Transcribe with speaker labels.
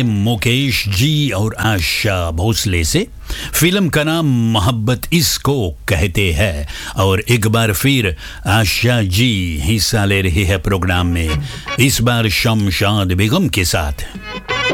Speaker 1: मुकेश जी और आशा भोसले से। फिल्म का नाम मोहब्बत इसको कहते हैं। और एक बार फिर आशा जी हिस्सा ले रही है प्रोग्राम में, इस बार शमशाद बेगम के साथ।